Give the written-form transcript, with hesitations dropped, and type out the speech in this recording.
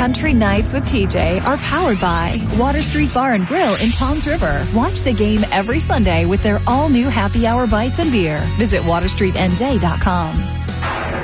Country Nights with TJ are powered by Water Street Bar and Grill in Toms River. Watch the game every Sunday with their all-new happy hour bites and beer. Visit waterstreetnj.com.